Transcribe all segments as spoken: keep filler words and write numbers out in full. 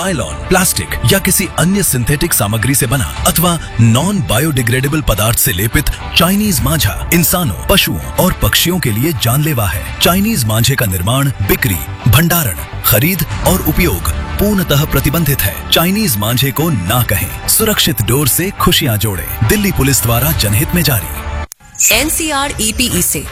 Nylon, plastic या किसी अन्य सिंथेटिक सामग्री से बना अथवा नॉन बायोडिग्रेडेबल पदार्थ से लेपित चाइनीज मांझा इंसानों, पशुओं और पक्षियों के लिए जानलेवा है। चाइनीज मांझे का निर्माण, बिक्री, भंडारण, खरीद और उपयोग पूर्णतः प्रतिबंधित है। चाइनीज मांझे को ना कहें। सुरक्षित डोर से खुशियां जोड़ें। दिल्ली पुलिस द्वारा जनहित में जारी। एनसीआर ईपीई से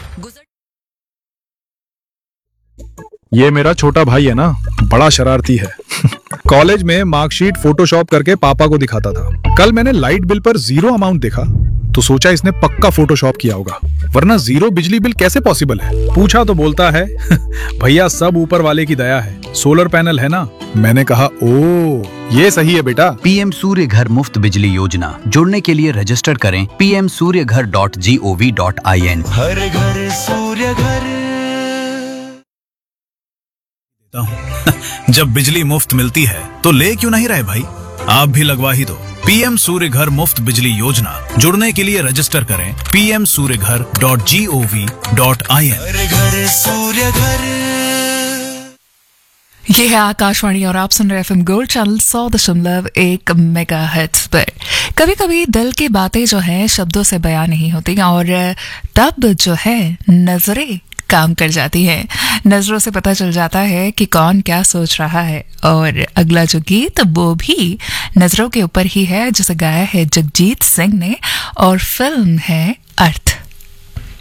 ये मेरा छोटा भाई है ना, बड़ा शरारती है। कॉलेज में मार्कशीट फोटोशॉप करके पापा को दिखाता था। कल मैंने लाइट बिल पर जीरो अमाउंट देखा तो सोचा इसने पक्का फोटोशॉप किया होगा, वरना जीरो बिजली बिल कैसे पॉसिबल है। पूछा तो बोलता है भैया सब ऊपर वाले की दया है, सोलर पैनल है ना। मैंने कहा ओ ये सही है बेटा। पीएम सूर्य घर मुफ्त बिजली योजना, जुड़ने के लिए रजिस्टर करें पी एम सूर्य घर dot G O V dot I N. हर घर सूर्य घर। जब बिजली मुफ्त मिलती है तो ले क्यों नहीं रहे भाई, आप भी लगवा ही दो। पीएम सूर्य घर मुफ्त बिजली योजना, जुड़ने के लिए रजिस्टर करें पी एम सूर्य घर dot G O V dot I N. हर घर सूर्य घर। ये है आकाशवाणी और आप सुन रहे एफएम गोल्ड चैनल सौ दशमलव एक मेगा हर्ट्ज पर। कभी कभी दिल की बातें जो है शब्दों से बयां नहीं होती और तब जो है नजरें काम कर जाती है। नजरों से पता चल जाता है कि कौन क्या सोच रहा है। और अगला जो गीत वो भी नजरों के ऊपर ही है, जिसे गाया है जगजीत सिंह ने और फिल्म है अर्थ।